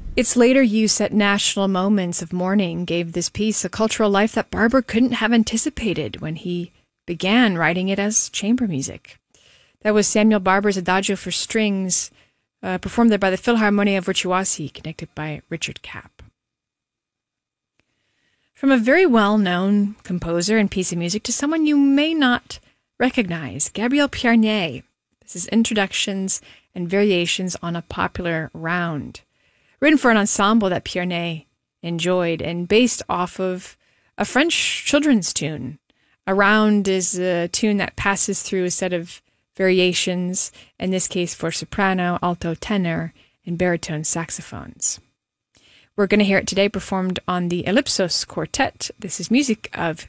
Its later use at national moments of mourning gave this piece a cultural life that Barber couldn't have anticipated when he began writing it as chamber music. That was Samuel Barber's Adagio for strings, performed there by the Philharmonia Virtuosi, conducted by Richard Kapp. From a very well-known composer and piece of music to someone you may not recognize, Gabriel Pierné. This is Introductions and Variations on a Popular Round, written for an ensemble that Pierné enjoyed and based off of a French children's tune. A round is a tune that passes through a set of variations, in this case for soprano, alto, tenor, and baritone saxophones. We're going to hear it today performed on the Ellipsos Quartet. This is music of